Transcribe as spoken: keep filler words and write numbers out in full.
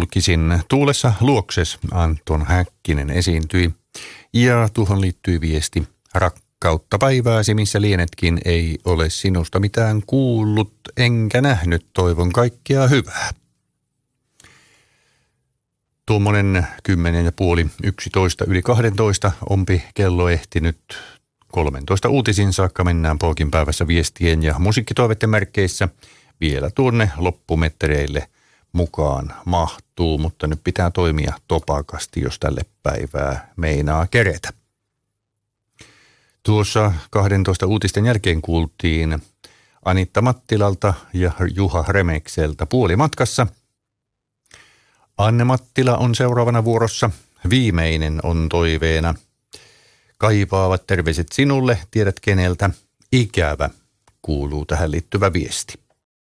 julkisin Tuulessa luokses Anton Häkkinen esiintyi ja tuohon liittyi viesti rakkautta päivääsi, missä lienetkin, ei ole sinusta mitään kuullut enkä nähnyt, toivon kaikkea hyvää. Tuommoinen kymmenen ja puoli, yksitoista yli kahdentoista, ompi kello ehtinyt kolmentoista uutisin saakka, mennään Polkin päivässä viestien ja musiikkitoiveiden merkeissä. Vielä tuonne loppumetreille mukaan mahtuu, mutta nyt pitää toimia topakasti, jos tälle päivää meinaa keretä. Tuossa kahdentoista uutisten jälkeen kuultiin Anitta Mattilalta ja Juha Remekseltä Puolimatkassa. Anne Mattila on seuraavana vuorossa. Viimeinen on toiveena. Kaipaavat terveiset sinulle, tiedät keneltä. Ikävä kuuluu tähän liittyvä viesti.